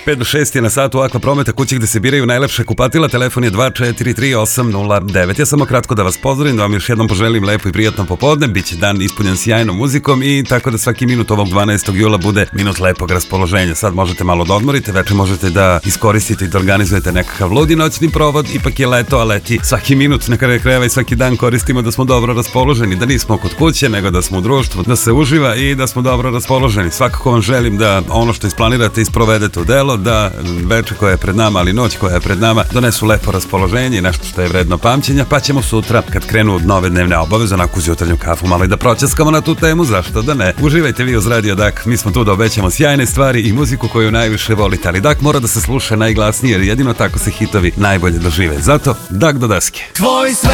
5 do 6 je na satu Aqua Prometa, kući gde se biraju najlepše kupatila. Telefon je 2433809. Ja samo kratko da vas pozdravim, da vam još jednom poželim lepo i prijatno popodne. Biće dan ispunjen sjajnom muzikom i tako da svaki minut ovog 12. jula bude minut lepog raspoloženja. Sad možete malo da odmorite, večer možete da iskoristite i da organizujete nekakav ludi noćni provod. Ipak je leto, a leti svaki minut na kraju krajeva i svaki dan koristimo da smo dobro raspoloženi, da nismo kod kuće, nego da smo u društvu, da se uživa i da smo dobro raspoloženi. Svakako vam želim da ono što isplanirate isprovedete u delo, da večer koja je pred nama, ali noć koja je pred nama donesu lepo raspoloženje i nešto što je vredno pamćenja, pa ćemo sutra kad krenu nove dnevne obaveze onako uz jutarnju kafu malo i da proćaskamo na tu temu, zašto da ne. Uživajte vi uz Radio Dak, mi smo tu da obećamo sjajne stvari i muziku koju najviše volite, ali Dak mora da se sluša najglasnije jer jedino tako se hitovi najbolje dožive. Zato Dak do daske. Tvoj